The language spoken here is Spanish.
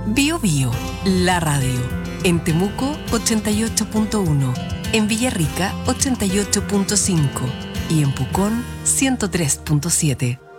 Bio Bio, la radio. En Temuco 88.1, en Villarrica 88.5 y en Pucón 103.7.